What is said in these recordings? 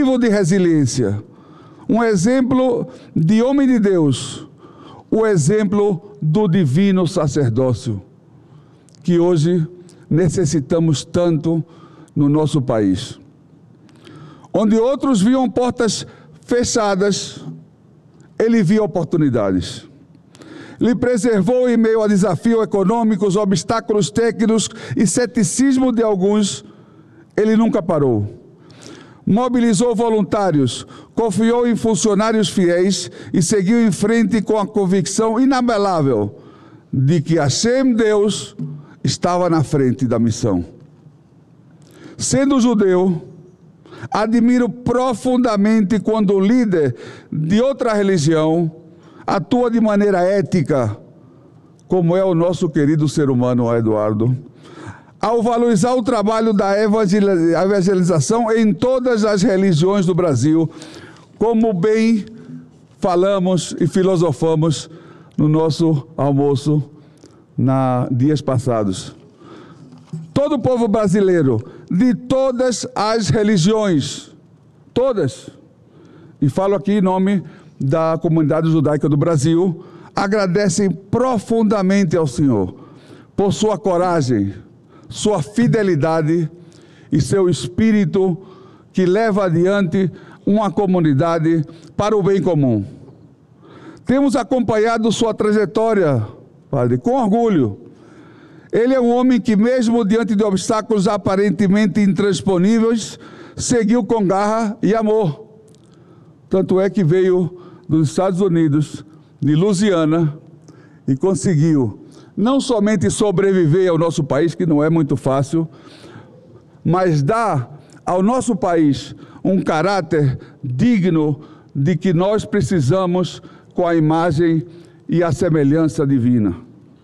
vivo de resiliência, um exemplo de homem de Deus, o exemplo do divino sacerdócio, que hoje necessitamos tanto no nosso país. Onde outros viam portas fechadas, ele viu oportunidades. Ele preservou em meio a desafios econômicos, obstáculos técnicos e ceticismo de alguns. Ele nunca parou. Mobilizou voluntários, confiou em funcionários fiéis e seguiu em frente com a convicção inabalável de que Hashem, Deus, estava na frente da missão. Sendo judeu, admiro profundamente quando o líder de outra religião atua de maneira ética, como é o nosso querido ser humano Eduardo, ao valorizar o trabalho da evangelização em todas as religiões do Brasil, como bem falamos e filosofamos no nosso almoço dias passados. Todo o povo brasileiro, de todas as religiões, todas, e falo aqui em nome da comunidade judaica do Brasil, agradecem profundamente ao Senhor por sua coragem, sua fidelidade e seu espírito que leva adiante uma comunidade para o bem comum. Temos acompanhado sua trajetória, Padre, com orgulho. Ele é um homem que, mesmo diante de obstáculos aparentemente intransponíveis, seguiu com garra e amor. Tanto é que veio dos Estados Unidos, de Louisiana, e conseguiu não somente sobreviver ao nosso país, que não é muito fácil, mas dar ao nosso país um caráter digno de que nós precisamos com a imagem e a semelhança divina.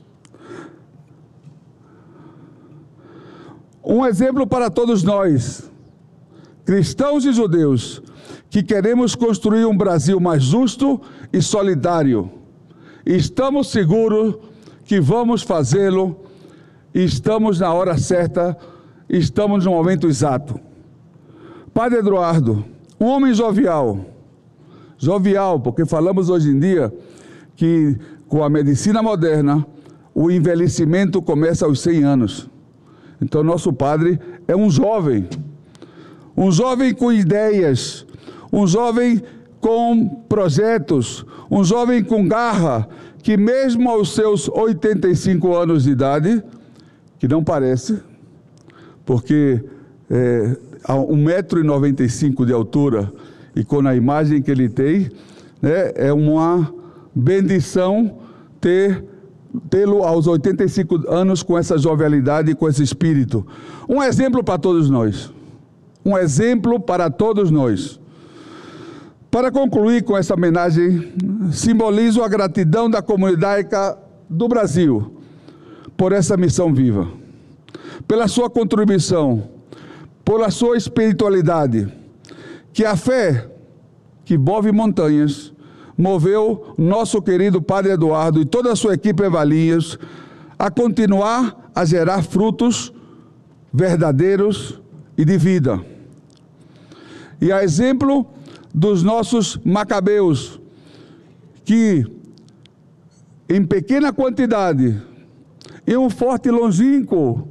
Um exemplo para todos nós, cristãos e judeus, que queremos construir um Brasil mais justo e solidário. Estamos seguros que vamos fazê-lo, estamos na hora certa, estamos no momento exato. Padre Eduardo, um homem jovial, porque falamos hoje em dia que com a medicina moderna, o envelhecimento começa aos 100 anos. Então nosso padre é um jovem com ideias, um jovem com projetos, um jovem com garra, que mesmo aos seus 85 anos de idade, que não parece, porque a 1,95 m de altura, e com a imagem que ele tem, né, é uma bendição tê-lo aos 85 anos com essa jovialidade e com esse espírito. Um exemplo para todos nós. Um exemplo para todos nós. Para concluir com essa homenagem, simbolizo a gratidão da comunidade do Brasil por essa missão viva, pela sua contribuição, pela sua espiritualidade, que a fé que move montanhas moveu nosso querido Padre Eduardo e toda a sua equipe Evalinhas a continuar a gerar frutos verdadeiros e de vida. E a exemplo dos nossos macabeus, que em pequena quantidade, em um forte longínquo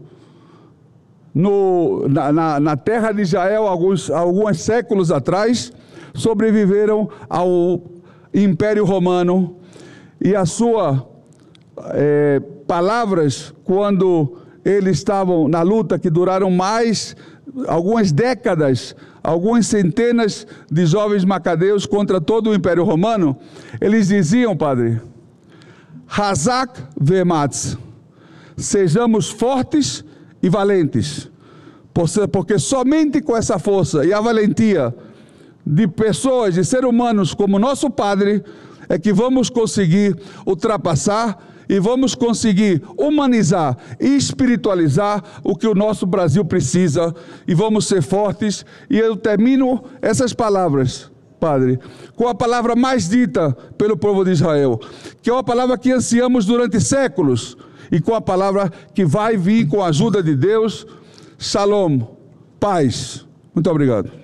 na terra de Israel, alguns séculos atrás, sobreviveram ao Império Romano, e as suas palavras, quando eles estavam na luta, que duraram mais algumas décadas, algumas centenas de jovens macabeus contra todo o Império Romano, eles diziam, Padre, Hazak ve'ematz, sejamos fortes e valentes, porque somente com essa força e a valentia de pessoas, de seres humanos como nosso Padre, é que vamos conseguir ultrapassar e vamos conseguir humanizar e espiritualizar o que o nosso Brasil precisa, e vamos ser fortes. E eu termino essas palavras, Padre, com a palavra mais dita pelo povo de Israel, que é uma palavra que ansiamos durante séculos, e com a palavra que vai vir com a ajuda de Deus, Shalom, paz. Muito obrigado.